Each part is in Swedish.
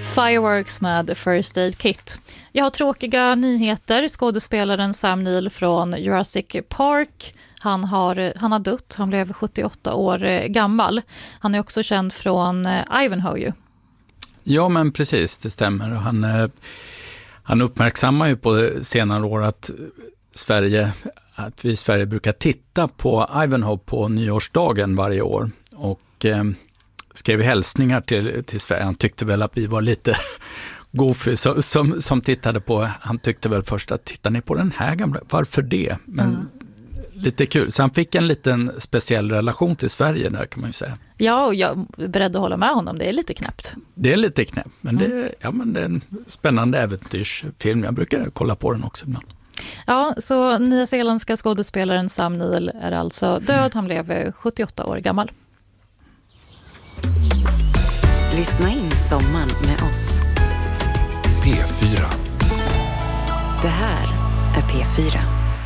Fireworks med First Aid Kit. Jag har tråkiga nyheter. Skådespelaren Sam Neill från Jurassic Park. Han har dött. Han blev 78 år gammal. Han är också känd från Ivanhoe. Ja, men precis, det stämmer. Han uppmärksammar ju på senare år att vi i Sverige brukar titta på Ivanhoe på nyårsdagen varje år. Och skrev hälsningar till Sverige. Han tyckte väl att vi var lite goofy som tittade på. Han tyckte väl först att tittar ni på den här gamla? Varför det? Men lite kul. Så han fick en liten speciell relation till Sverige där, kan man ju säga. Ja, och jag är beredd att hålla med honom. Det är lite knäppt. Det är lite knäppt, men det är en spännande äventyrsfilm. Jag brukar kolla på den också ibland. Ja, så nyzeeländska skådespelaren Sam Neill är alltså död. Han blev 78 år gammal. Lyssna in sommaren med oss. P4. Det här är P4.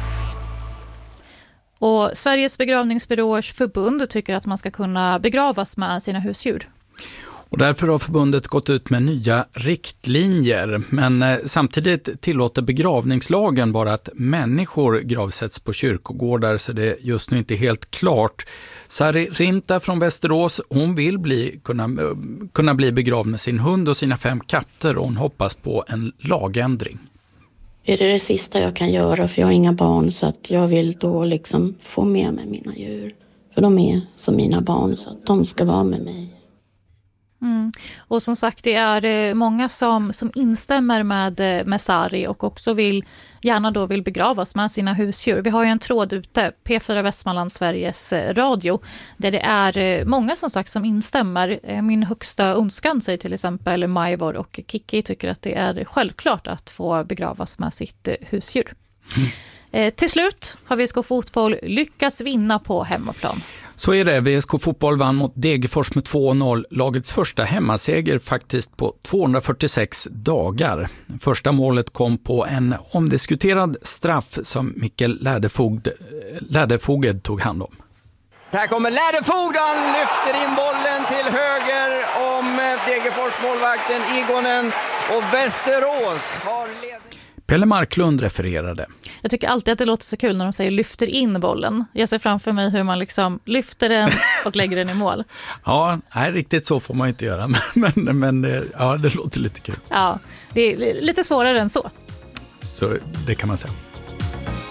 Och Sveriges begravningsbyråers förbund tycker att man ska kunna begravas med sina husdjur. Och därför har förbundet gått ut med nya riktlinjer. Men samtidigt tillåter begravningslagen bara att människor gravsätts på kyrkogårdar, så det är just nu inte helt klart. Sari Rinta från Västerås, hon vill kunna bli begravd med sin hund och sina 5 katter, och hon hoppas på en lagändring. Är det sista jag kan göra, för jag har inga barn, så att jag vill då liksom få med mig mina djur. För de är som mina barn, så att de ska vara med mig. Och som sagt, det är många som instämmer med Sari och också gärna vill begravas med sina husdjur. Vi har ju en tråd ute, P4 Västmanland, Sveriges Radio, där det är många som sagt som instämmer. Min högsta önskan, säger till exempel Majvor och Kiki, tycker att det är självklart att få begravas med sitt husdjur. Till slut har VSK Fotboll lyckats vinna på hemmaplan. Så är det. VSK Fotboll vann mot Degerfors med 2-0. Lagets första hemmaseger faktiskt på 246 dagar. Första målet kom på en omdiskuterad straff som Mikkel Läderfoged tog hand om. Här kommer Läderfoged, han lyfter in bollen till höger om Degerfors målvakten Igonen, och Västerås har ledning. Pelle Marklund refererade. Jag tycker alltid att det låter så kul när de säger lyfter in bollen. Jag ser framför mig hur man liksom lyfter den och lägger den i mål. Ja, nej, riktigt så får man inte göra. Men ja, det låter lite kul. Ja, det är lite svårare än så. Så det kan man säga.